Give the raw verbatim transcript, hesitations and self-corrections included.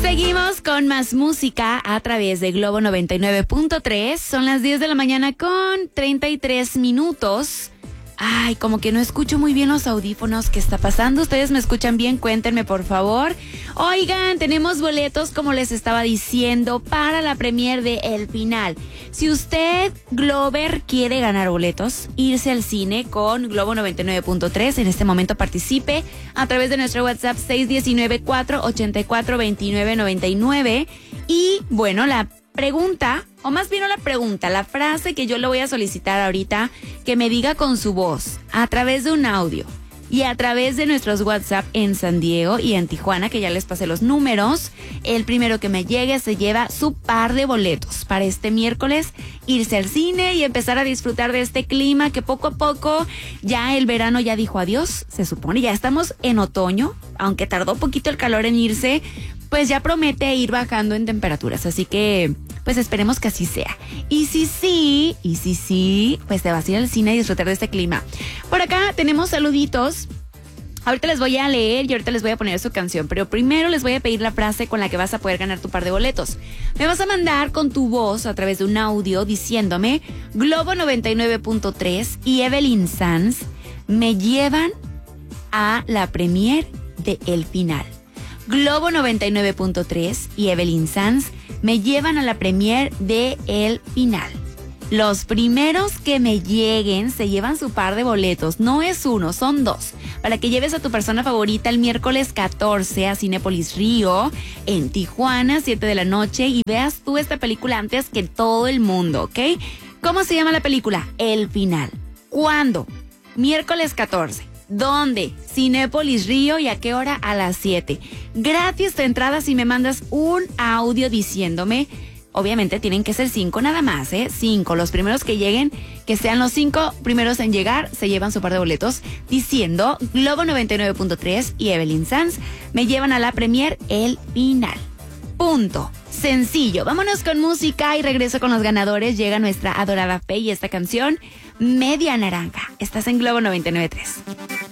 Seguimos con más música a través de Globo noventa y nueve punto tres. Son las diez de la mañana con treinta y tres minutos. Ay, como que no escucho muy bien los audífonos. ¿Qué está pasando? ¿Ustedes me escuchan bien? Cuéntenme, por favor. Oigan, tenemos boletos, como les estaba diciendo, para la premier de El Final. Si usted, Glover, quiere ganar boletos, irse al cine con Globo noventa y nueve punto tres, en este momento participe a través de nuestro WhatsApp seis uno nueve, cuatro ocho cuatro, dos nueve nueve nueve. Y, bueno, la pregunta, o más bien no la pregunta, la frase que yo le voy a solicitar ahorita, que me diga con su voz, a través de un audio y a través de nuestros WhatsApp en San Diego y en Tijuana, que ya les pasé los números. El primero que me llegue se lleva su par de boletos para este miércoles, irse al cine y empezar a disfrutar de este clima que poco a poco ya el verano ya dijo adiós, se supone. Ya estamos en otoño, aunque tardó poquito el calor en irse, pues ya promete ir bajando en temperaturas, así que pues esperemos que así sea. Y si sí, y si sí, pues te vas a ir al cine y disfrutar de este clima. Por acá tenemos saluditos. Ahorita les voy a leer y ahorita les voy a poner su canción, pero primero les voy a pedir la frase con la que vas a poder ganar tu par de boletos. Me vas a mandar con tu voz a través de un audio diciéndome: Globo noventa y nueve punto tres y Evelyn Sanz me llevan a la premier de El Final. Globo noventa y nueve punto tres y Evelyn Sanz me llevan a la premier de El Final. Los primeros que me lleguen se llevan su par de boletos. No es uno, son dos. Para que lleves a tu persona favorita el miércoles catorce a Cinépolis Río, en Tijuana, siete de la noche, y veas tú esta película antes que todo el mundo, ¿ok? ¿Cómo se llama la película? El Final. ¿Cuándo? Miércoles catorce. ¿Dónde? Cinépolis Río. ¿Y a qué hora? A las siete. Gratis tu entrada si me mandas un audio diciéndome. Obviamente tienen que ser cinco nada más, ¿eh? Cinco. Los primeros que lleguen, que sean los cinco primeros en llegar, se llevan su par de boletos diciendo Globo noventa y nueve punto tres y Evelyn Sanz me llevan a la premier El Final. Punto. Sencillo. Vámonos con música y regreso con los ganadores. Llega nuestra adorada Fe y esta canción, Media Naranja. Estás en Globo noventa y nueve punto tres.